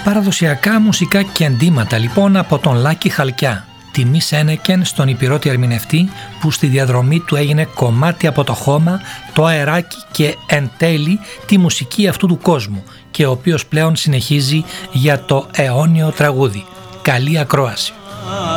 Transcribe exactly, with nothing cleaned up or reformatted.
Παραδοσιακά μουσικά κεντήματα λοιπόν από τον Λάκη Χαλκιά. Τιμή Σένεκεν στον υπηρώτη ερμηνευτή που στη διαδρομή του έγινε κομμάτι από το χώμα, το αεράκι και εν τέλει τη μουσική αυτού του κόσμου και ο οποίος πλέον συνεχίζει για το αιώνιο τραγούδι. Καλή ακρόαση.